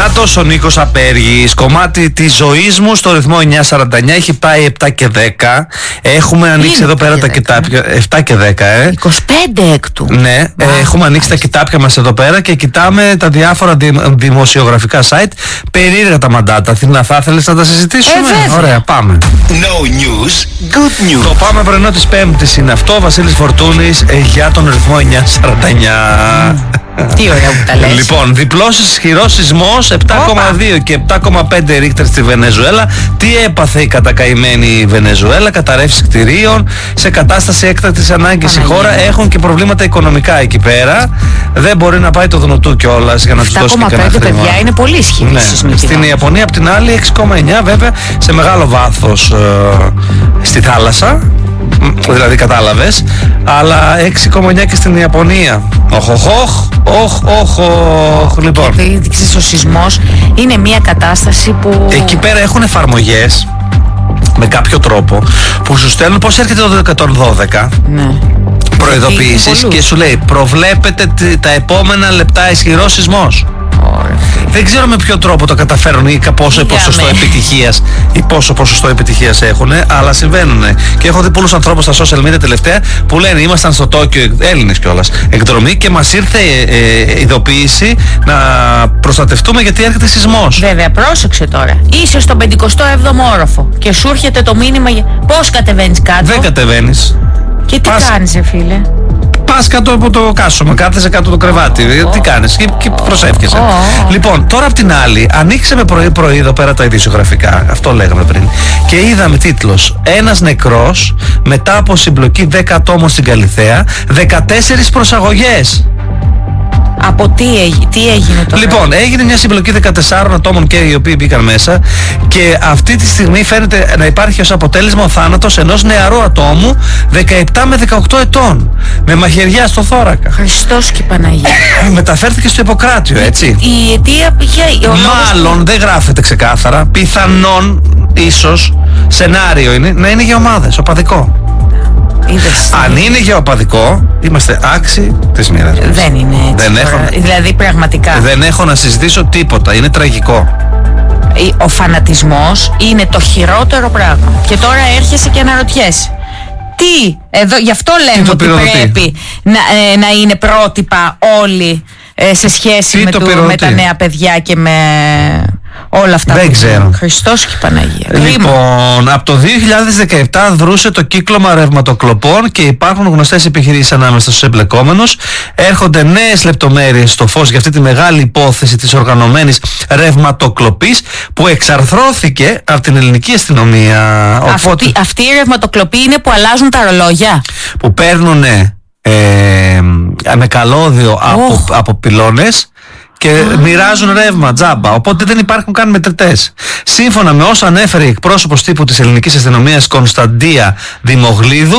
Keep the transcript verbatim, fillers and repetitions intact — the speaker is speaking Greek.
Νάτος ο Νίκος Απέργης. Κομμάτι της ζωής μου στο ρυθμό εννιά σαράντα εννιά. Έχει πάει επτά και δέκα. Έχουμε ανοίξει εδώ πέρα τα κοιτάπια. επτά και δέκα, ε. είκοσι πέντε έκτου. Ναι, ε, έχουμε ανοίξει τα κοιτάπια μας εδώ πέρα και κοιτάμε τα διάφορα δη, δημοσιογραφικά site. Περίεργα τα μαντάτα. Θύνα, θα ήθελες να τα συζητήσουμε? Ε, Ωραία, πάμε. No news, good news. Το πάμε πρωινό της Πέμπτης είναι αυτό. Βασίλης Φορτούνης ε, για τον ρυθμό εννιά σαράντα εννιά. Τι ωραία που τα λες. Λοιπόν, διπλός ισχυρός σεισμός επτά κόμμα δύο και επτά κόμμα πέντε ρίχτερ στη Βενεζουέλα. Τι έπαθε η κατακαημένη Βενεζουέλα? Καταρρεύσεις κτηρίων, σε κατάσταση έκτακτης ανάγκης η χώρα. Έχουν και προβλήματα οικονομικά εκεί πέρα. Δεν μπορεί να πάει το δνοτού κιόλας για να τους δώσει και κανένα χρήμα. παιδιά είναι πολύ ισχυρή. Ναι. Στην Ιαπωνία απ' την άλλη έξι κόμμα εννιά βέβαια σε μεγάλο βάθος ε, στη θάλασσα. Δηλαδή κατάλαβες. Αλλά έξι κόμμα εννιά και στην Ιαπωνία. Οχ, οχ, οχ, οχ, οχ. Λοιπόν, γιατί ο σεισμός είναι μια κατάσταση που... εκεί πέρα έχουν εφαρμογές με κάποιο τρόπο που σου στέλνουν πώς έρχεται το εκατόν δώδεκα. Ναι. Προειδοποιήσεις και σου λέει προβλέπετε τα επόμενα λεπτά ισχυρός σεισμός. Δεν ξέρω με ποιο τρόπο το καταφέρουν ή πόσο ποσοστό επιτυχίας ή πόσο ποσοστό επιτυχίας έχουν, αλλά συμβαίνουν. Και έχω δει πολλούς ανθρώπους στα social media τελευταία που λένε ήμασταν στο Τόκιο, Έλληνες κιόλας, εκδρομή και μας ήρθε ε, ε, ειδοποίηση να προστατευτούμε γιατί έρχεται σεισμός. Βέβαια, πρόσεξε τώρα. Είσαι στον πενηκοστό έβδομο όροφο και σου έρχεται το μήνυμα για... Πώς κατεβαίνεις κάτω? Δεν κατεβαίνεις. Και τι Πας... κάνεις, φίλε? Πας κάτω από το κάσωμα, κάθεσαι κάτω το κρεβάτι. Oh. Τι κάνεις και, και προσεύχεσαι. Oh. Λοιπόν, τώρα απ' την άλλη, ανοίξαμε πρωί-πρωί εδώ πέρα τα ειδησιογραφικά. Αυτό λέγαμε πριν. Και είδαμε τίτλος: ένας νεκρός μετά από συμπλοκή δέκα ατόμων στην Καλιθέα, δεκατέσσερις προσαγωγές. Από τι, έγι, τι έγινε τώρα? Λοιπόν, έγινε μια συμπλοκή δεκατεσσάρων ατόμων και οι οποίοι μπήκαν μέσα και αυτή τη στιγμή φαίνεται να υπάρχει ως αποτέλεσμα ο θάνατος ενός νεαρού ατόμου δεκαεπτά με δεκαοκτώ ετών με μαχαιριά στο θώρακα. Χριστός και Παναγία. Μεταφέρθηκε στο Ιπποκράτιο, έτσι. Η αιτία πια... Μάλλον που... δεν γράφεται ξεκάθαρα. Πιθανόν, ίσως, σενάριο είναι να είναι για ομάδες, οπαδικό. Είδες, αν είναι γεωπαδικό, είμαστε άξιοι της μοίρας μας. Δεν είναι έτσι. Δεν έχω, δηλαδή πραγματικά. Δεν έχω να συζητήσω τίποτα. Είναι τραγικό. Ο φανατισμός είναι το χειρότερο πράγμα. Και τώρα έρχεσαι και αναρωτιέσαι. Τι, εδώ, γι' αυτό λέμε ότι πρέπει να, ε, να είναι πρότυπα όλοι ε, σε σχέση με, του, με τα νέα παιδιά και με όλα αυτά. Δεν που ξέρω. Χριστός και Παναγία. Λοιπόν, από το δύο χιλιάδες δεκαεπτά δρούσε το κύκλωμα ρευματοκλοπών και υπάρχουν γνωστές επιχειρήσεις ανάμεσα στους εμπλεκόμενους. Έρχονται νέες λεπτομέρειες στο φως για αυτή τη μεγάλη υπόθεση της οργανωμένης ρευματοκλοπής που εξαρθρώθηκε από την ελληνική αστυνομία. Αυτή, Οπότε, αυτή η ρευματοκλοπή είναι που αλλάζουν τα ρολόγια. Που παίρνουν ε, με καλώδιο από, oh. από πυλώνες και oh. μοιράζουν ρεύμα τζάμπα, οπότε δεν υπάρχουν καν μετρητές. Σύμφωνα με όσα ανέφερε η εκπρόσωπος τύπου της ελληνικής αστυνομίας Κωνσταντία Δημογλίδου,